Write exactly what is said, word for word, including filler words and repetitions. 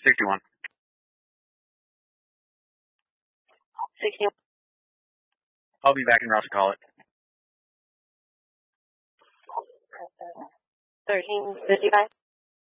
sixty-one. sixty-one. I'll be back in Ross, call it. thirteen fifty-five.